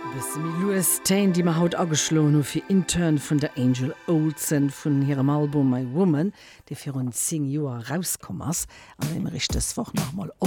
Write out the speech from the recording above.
Louis Tain, die ma haut ageschloen fir Intern vun der Angel Olsen vun ihrem Album My Woman, de fir un 10 Joer rauskommers an dem richtes woch nochmal op